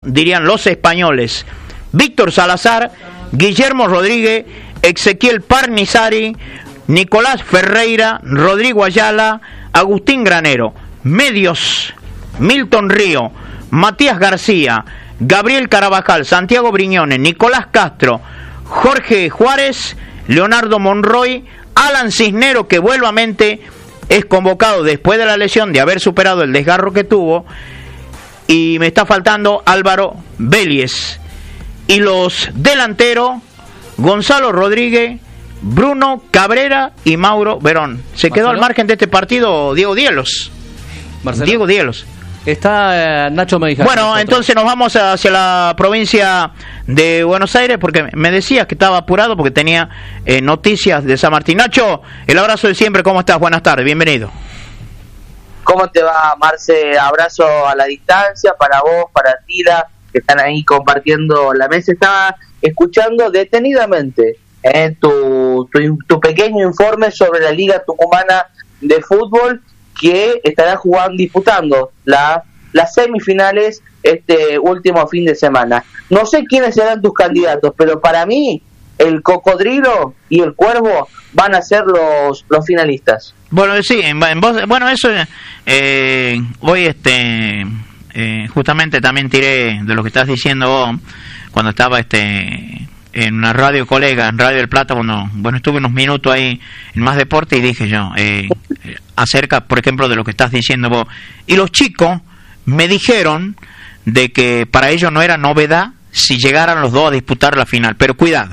dirían los españoles: Víctor Salazar, Guillermo Rodríguez, Ezequiel Parnizari, Nicolás Ferreira, Rodrigo Ayala, Agustín Granero. Medios: Milton Río, Matías García, Gabriel Carabajal, Santiago Briñones, Nicolás Castro, Jorge Juárez, Leonardo Monroy, Alan Cisnero, que nuevamente es convocado después de la lesión, de haber superado el desgarro que tuvo, y me está faltando Álvaro Vélez. Y los delanteros: Gonzalo Rodríguez, Bruno Cabrera y Mauro Verón. Se quedó al margen de este partido Diego Dielos. Marcelo. Diego Dielos. Está Nacho Meiján. Bueno, entonces nos vamos hacia la provincia de Buenos Aires, porque me decías que estaba apurado porque tenía noticias de San Martín. Nacho, el abrazo de siempre, ¿cómo estás? Buenas tardes, bienvenido. ¿Cómo te va, Marce? Abrazo a la distancia para vos, para Tila, que están ahí compartiendo la mesa. Estaba escuchando detenidamente tu pequeño informe sobre la Liga Tucumana de Fútbol, que estará disputando las semifinales este último fin de semana. No sé quiénes serán tus candidatos, pero para mí el Cocodrilo y el Cuervo van a ser los finalistas. Bueno, sí, bueno, eso hoy justamente también tiré de lo que estás diciendo vos cuando estaba en una radio colega, en Radio del Plata, cuando estuve unos minutos ahí en Más Deporte, y dije yo acerca, por ejemplo, de lo que estás diciendo vos. Y los chicos me dijeron de que para ellos no era novedad si llegaran los dos a disputar la final, pero cuidado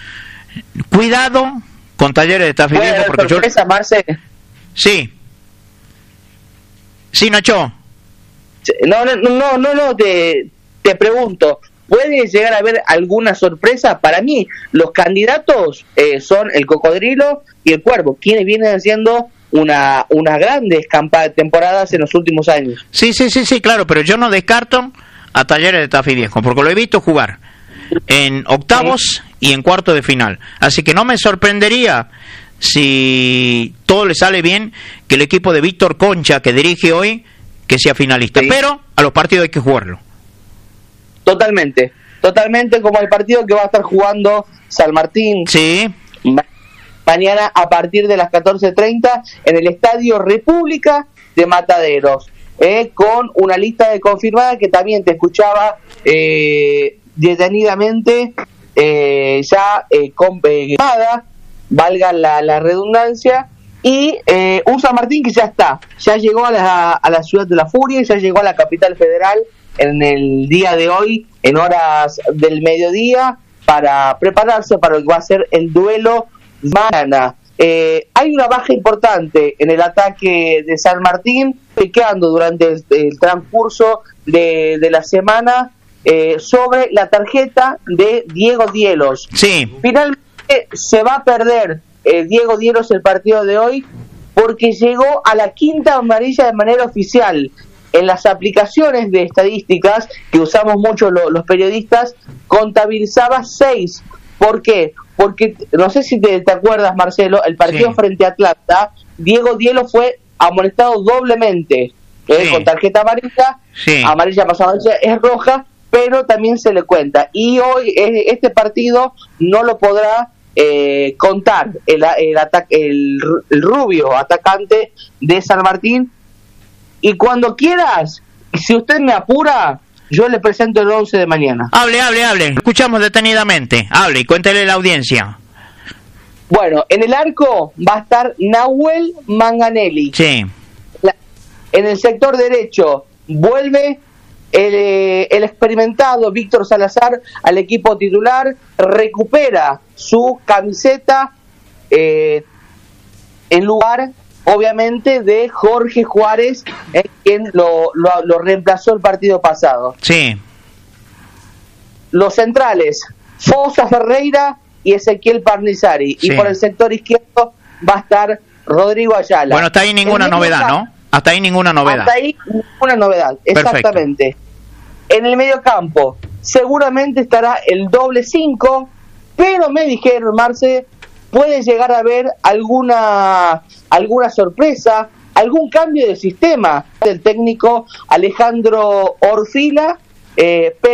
con Talleres de Tafí, porque sorpresa, Marce. Sí, Nacho. No, te pregunto, ¿puede llegar a haber alguna sorpresa? Para mí, los candidatos son el Cocodrilo y el Cuervo, quienes vienen haciendo unas grandes temporadas en los últimos años. Sí, claro, pero yo no descarto a Talleres de Tafí Viejo, porque lo he visto jugar en octavos y en cuartos de final. Así que no me sorprendería, si todo le sale bien, que el equipo de Víctor Concha, que dirige hoy, que sea finalista. Sí. Pero a los partidos hay que jugarlo. Totalmente, como el partido que va a estar jugando San Martín. Sí. Mañana a partir de las 14:30 en el Estadio República de Mataderos, con una lista de confirmada que también te escuchaba detenidamente, confirmada, valga la redundancia, y un San Martín que ya llegó a la ciudad de la Furia, ya llegó a la capital federal en el día de hoy, en horas del mediodía, para prepararse para lo que va a ser el duelo mañana. Hay una baja importante en el ataque de San Martín, quedando durante el transcurso de la semana sobre la tarjeta de Diego Dielos. Sí. Finalmente se va a perder Diego Dielos el partido de hoy, porque llegó a la quinta amarilla de manera oficial. En las aplicaciones de estadísticas que usamos mucho los periodistas, contabilizaba 6. ¿Por qué? Porque, no sé si te acuerdas, Marcelo, el partido frente a Atlanta, Diego Dielos fue amonestado doblemente, con tarjeta amarilla, amarilla más amarilla es roja, pero también se le cuenta. Y hoy este partido no lo podrá contar el rubio atacante de San Martín. Y cuando quieras, si usted me apura, yo le presento el 11 de mañana. Hable. Escuchamos detenidamente. Hable y cuéntele a la audiencia. Bueno, en el arco va a estar Nahuel Manganelli. Sí. En el sector derecho vuelve el experimentado Víctor Salazar al equipo titular. Recupera su camiseta en lugar, obviamente, de Jorge Juárez, quien lo reemplazó el partido pasado. Sí. Los centrales, Fosa Ferreira y Ezequiel Parnizari. Sí. Y por el sector izquierdo va a estar Rodrigo Ayala. Bueno, hasta ahí ninguna novedad, ¿no? Hasta ahí ninguna novedad. Hasta ahí ninguna novedad, exactamente. Perfecto. En el medio campo seguramente estará el doble 5, pero me dijeron, Marce, puede llegar a haber alguna sorpresa, algún cambio de sistema del técnico Alejandro Orfila, pero